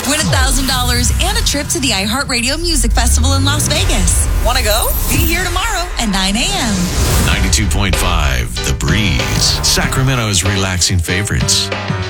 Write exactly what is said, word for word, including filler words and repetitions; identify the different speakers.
Speaker 1: Win one thousand dollars and a trip to the iHeartRadio Music Festival in Las Vegas. Want to go? Be here tomorrow at nine a.m.
Speaker 2: ninety-two point five The Breeze, Sacramento's relaxing favorites.